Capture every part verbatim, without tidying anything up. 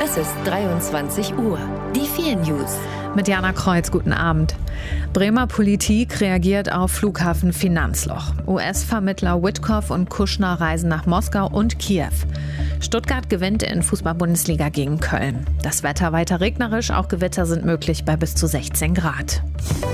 Es ist dreiundzwanzig Uhr. Die vier News. Mit Jana Kreuz, guten Abend. Bremer Politik reagiert auf Flughafen-Finanzloch. U S-Vermittler Witkoff und Kushner reisen nach Moskau und Kiew. Stuttgart gewinnt in Fußball-Bundesliga gegen Köln. Das Wetter weiter regnerisch, auch Gewitter sind möglich bei bis zu sechzehn Grad.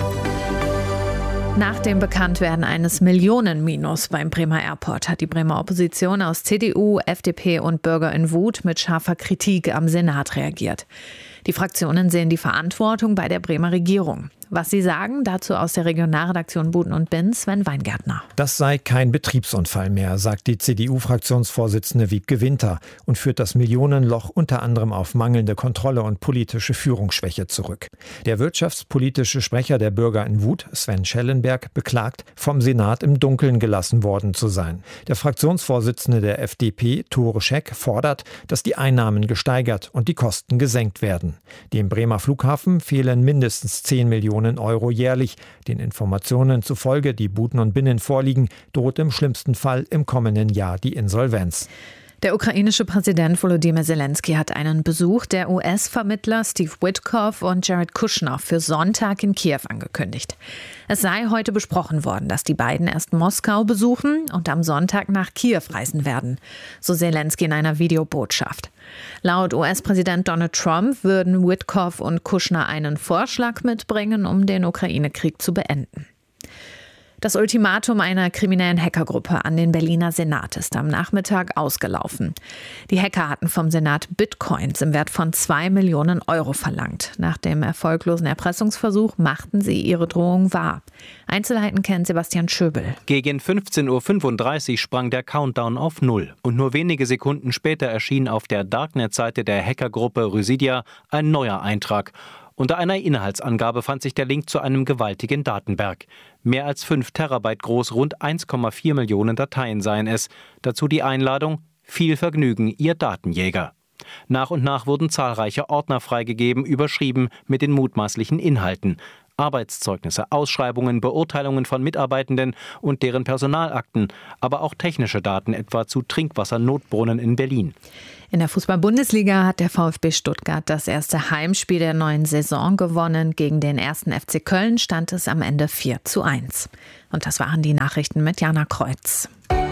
Nach dem Bekanntwerden eines Millionen-Minus beim Bremer Airport hat die Bremer Opposition aus C D U, F D P und Bürger in Wut mit scharfer Kritik am Senat reagiert. Die Fraktionen sehen die Verantwortung bei der Bremer Regierung. Was sie sagen, dazu aus der Regionalredaktion Buten und Bin, Sven Weingärtner. Das sei kein Betriebsunfall mehr, sagt die C D U-Fraktionsvorsitzende Wiebke Winter und führt das Millionenloch unter anderem auf mangelnde Kontrolle und politische Führungsschwäche zurück. Der wirtschaftspolitische Sprecher der Bürger in Wut, Sven Schellenberg, beklagt, vom Senat im Dunkeln gelassen worden zu sein. Der Fraktionsvorsitzende der F D P, Tore Scheck, fordert, dass die Einnahmen gesteigert und die Kosten gesenkt werden. Dem Bremer Flughafen fehlen mindestens zehn Millionen Euro jährlich. Den Informationen zufolge, die Buten und Binnen vorliegen, droht im schlimmsten Fall im kommenden Jahr die Insolvenz. Der ukrainische Präsident Volodymyr Zelensky hat einen Besuch der U S-Vermittler Steve Witkoff und Jared Kushner für Sonntag in Kiew angekündigt. Es sei heute besprochen worden, dass die beiden erst Moskau besuchen und am Sonntag nach Kiew reisen werden, so Zelensky in einer Videobotschaft. Laut U S-Präsident Donald Trump würden Witkoff und Kushner einen Vorschlag mitbringen, um den Ukraine-Krieg zu beenden. Das Ultimatum einer kriminellen Hackergruppe an den Berliner Senat ist am Nachmittag ausgelaufen. Die Hacker hatten vom Senat Bitcoins im Wert von zwei Millionen Euro verlangt. Nach dem erfolglosen Erpressungsversuch machten sie ihre Drohung wahr. Einzelheiten kennt Sebastian Schöbel. Gegen fünfzehn Uhr fünfunddreißig sprang der Countdown auf Null. Und nur wenige Sekunden später erschien auf der Darknet-Seite der Hackergruppe Rysidia ein neuer Eintrag. Unter einer Inhaltsangabe fand sich der Link zu einem gewaltigen Datenberg. Mehr als fünf Terabyte groß, rund eins Komma vier Millionen Dateien seien es. Dazu die Einladung: Viel Vergnügen, Ihr Datenjäger. Nach und nach wurden zahlreiche Ordner freigegeben, überschrieben mit den mutmaßlichen Inhalten. Arbeitszeugnisse, Ausschreibungen, Beurteilungen von Mitarbeitenden und deren Personalakten, aber auch technische Daten, etwa zu Trinkwassernotbrunnen in Berlin. In der Fußball-Bundesliga hat der VfB Stuttgart das erste Heimspiel der neuen Saison gewonnen. Gegen den ersten F C Köln stand es am Ende vier zu eins. Und das waren die Nachrichten mit Jana Kreuz.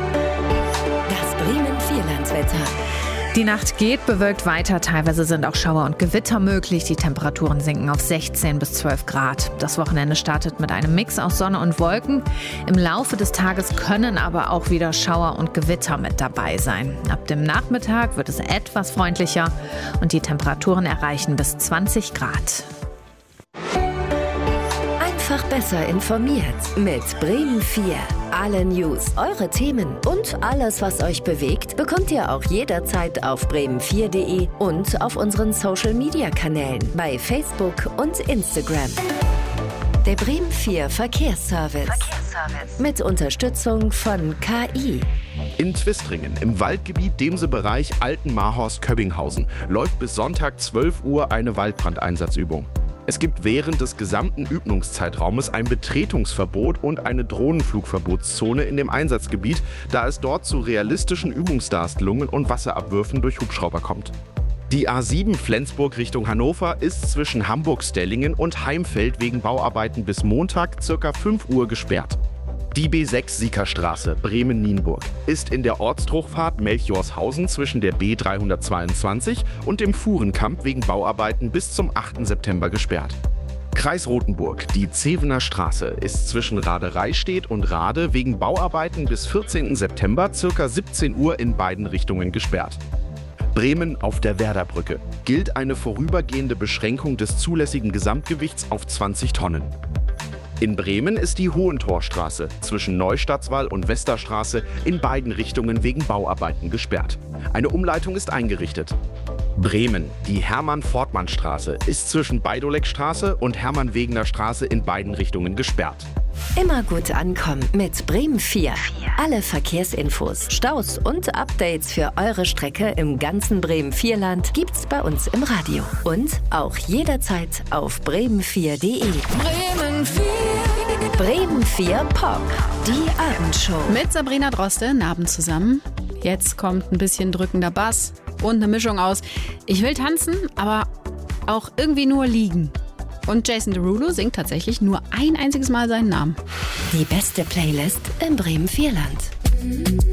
Das Bremen-Vierlandswetter. Die Nacht geht bewölkt weiter, teilweise sind auch Schauer und Gewitter möglich. Die Temperaturen sinken auf sechzehn bis zwölf Grad. Das Wochenende startet mit einem Mix aus Sonne und Wolken. Im Laufe des Tages können aber auch wieder Schauer und Gewitter mit dabei sein. Ab dem Nachmittag wird es etwas freundlicher und die Temperaturen erreichen bis zwanzig Grad. Einfach besser informiert mit Bremen vier. Alle News, eure Themen und alles, was euch bewegt, bekommt ihr auch jederzeit auf bremen vier punkt de und auf unseren Social-Media-Kanälen bei Facebook und Instagram. Der Bremen vier Verkehrsservice. Verkehrsservice. Mit Unterstützung von K I. In Twistringen, im Waldgebiet Demse-Bereich Alten-Marhorst-Köbinghausen, läuft bis Sonntag zwölf Uhr eine Waldbrandeinsatzübung. Es gibt während des gesamten Übungszeitraumes ein Betretungsverbot und eine Drohnenflugverbotszone in dem Einsatzgebiet, da es dort zu realistischen Übungsdarstellungen und Wasserabwürfen durch Hubschrauber kommt. Die A sieben Flensburg Richtung Hannover ist zwischen Hamburg-Stellingen und Heimfeld wegen Bauarbeiten bis Montag ca. fünf Uhr gesperrt. Die B sechs Siekerstraße Bremen-Nienburg ist in der Ortsdurchfahrt Melchiorshausen zwischen der B dreihundertzweiundzwanzig und dem Fuhrenkamp wegen Bauarbeiten bis zum achten September gesperrt. Kreis Rothenburg, die Zevener Straße ist zwischen Radereistedt und Rade wegen Bauarbeiten bis vierzehnten September ca. siebzehn Uhr in beiden Richtungen gesperrt. Bremen auf der Werderbrücke gilt eine vorübergehende Beschränkung des zulässigen Gesamtgewichts auf zwanzig Tonnen. In Bremen ist die Hohentorstraße zwischen Neustadtswall und Westerstraße in beiden Richtungen wegen Bauarbeiten gesperrt. Eine Umleitung ist eingerichtet. Bremen, die Hermann-Fortmann-Straße ist zwischen Beidoleckstraße und Hermann-Wegener-Straße in beiden Richtungen gesperrt. Immer gut ankommen mit Bremen vier. Alle Verkehrsinfos, Staus und Updates für eure Strecke im ganzen Bremen-Vierland gibt's bei uns im Radio. Und auch jederzeit auf bremen vier punkt de. Bremen vier. Bremen vier Pop. Die Abendshow. Mit Sabrina Droste, Abend zusammen. Jetzt kommt ein bisschen drückender Bass und eine Mischung aus ich will tanzen, aber auch irgendwie nur liegen. Und Jason Derulo singt tatsächlich nur ein einziges Mal seinen Namen. Die beste Playlist im Bremen vier Land.